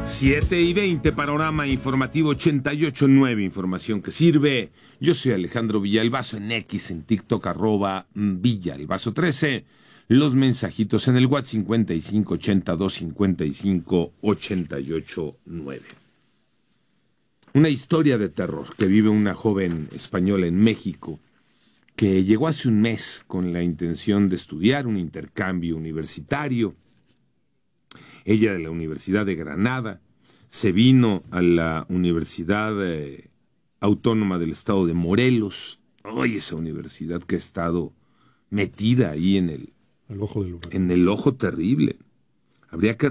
7:20, panorama informativo 88.9, información que sirve. Yo soy Alejandro Villalbazo, en X, en TikTok, @Villalbazo13. Los mensajitos en el WhatsApp 5582558889. Una historia de terror que vive una joven española en México que llegó hace un mes con la intención de estudiar un intercambio universitario. Ella de la Universidad de Granada se vino a la Universidad Autónoma del Estado de Morelos. Ay, esa universidad que ha estado metida ahí en el ojo del huracán. En el ojo terrible. Habría que